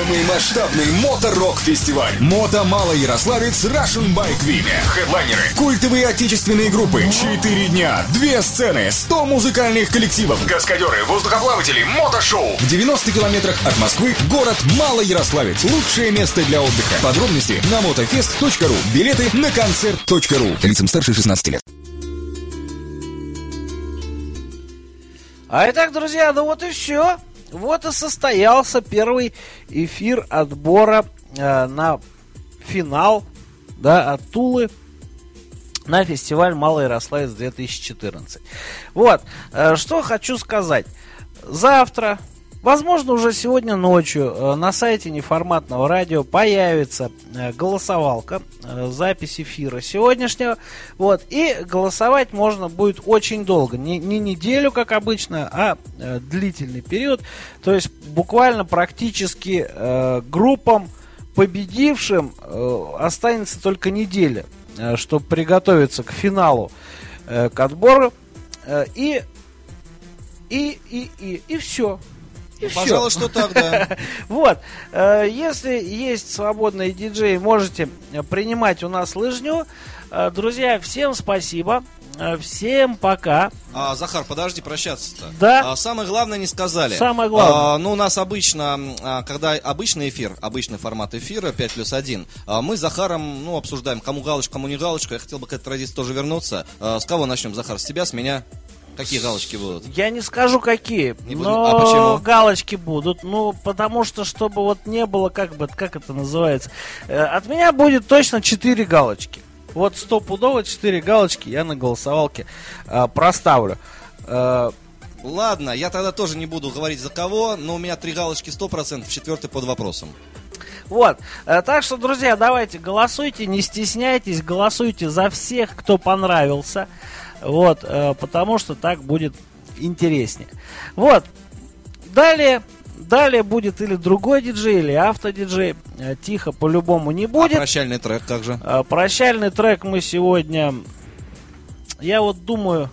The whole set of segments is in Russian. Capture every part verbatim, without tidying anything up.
Самый масштабный моторок-фестиваль. Мото Малоярославец Russian Bike Week. Хедлайнеры. Культовые отечественные группы. Четыре дня. Две сцены. Сто музыкальных коллективов. Каскадеры, воздухоплаватели, мотошоу. В девяноста километрах от Москвы город Малоярославец. Лучшее место для отдыха. Подробности на мотофест точка ру. Билеты на концерт точка ру. Лицам старше шестнадцати лет. А итак, друзья, ну вот и все. Вот и состоялся первый эфир отбора э, на финал, да, от Тулы на фестиваль Малоярославец две тысячи четырнадцать. Вот, э, что хочу сказать. Завтра, возможно, уже сегодня ночью э, на сайте Неформатного радио появится э, голосовалка, э, запись эфира сегодняшнего. Вот, и голосовать можно будет очень долго. Не, не неделю, как обычно, а э, длительный период. То есть буквально практически э, группам победившим э, останется только неделя, э, чтобы приготовиться к финалу, э, к отбору. Э, и, и, и, и, и все. Ну, пожалуй, что так, да. Вот, э, если есть свободные диджеи, можете принимать у нас лыжню. Э, друзья, всем спасибо. Э, всем пока. А, Захар, подожди, прощаться-то. Да. А, самое главное не сказали. Самое главное. А, ну, у нас обычно, а, когда обычный эфир, обычный формат эфира, пять плюс один, а, мы с Захаром, ну, обсуждаем, кому галочка, кому не галочка. Я хотел бы к этой традиции тоже вернуться. А, с кого начнем, Захар? С тебя, с меня? Какие галочки будут? Я не скажу какие, Не буду. но А почему? галочки будут. Ну, потому что, чтобы вот не было, как бы, как это называется, э, от меня будет точно четыре галочки. Вот стопудово четыре галочки я на голосовалке э, проставлю. Э, Ладно, я тогда тоже не буду говорить за кого, но у меня три галочки сто процентов, четвертый под вопросом. Вот, э, так что, друзья, давайте голосуйте, не стесняйтесь, голосуйте за всех, кто понравился. Вот, э, потому что так будет интереснее. Вот, далее, далее будет или другой диджей, или автодиджей. Э, тихо по-любому не будет. А прощальный трек как же? Э, прощальный трек мы сегодня, я вот думаю,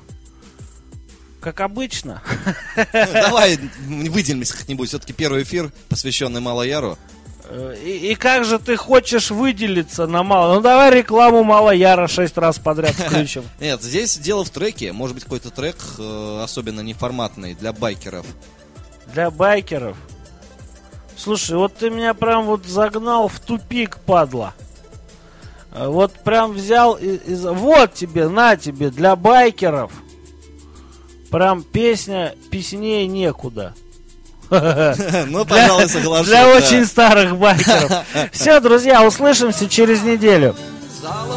как обычно. Давай выделимся как-нибудь. Все-таки первый эфир, посвященный Малояру. И, и как же ты хочешь выделиться на Мало? Ну давай рекламу Малояра шесть раз подряд включим. Нет, здесь дело в треке. Может быть, какой-то трек, э, особенно неформатный, для байкеров. Для байкеров? Слушай, вот ты меня прям вот загнал в тупик, падла. Вот прям взял и, и... Вот тебе, на тебе, для байкеров. Прям песня, песнее некуда. Ну, пожалуй, соглашусь. Для очень старых байкеров. Все, друзья, услышимся через неделю.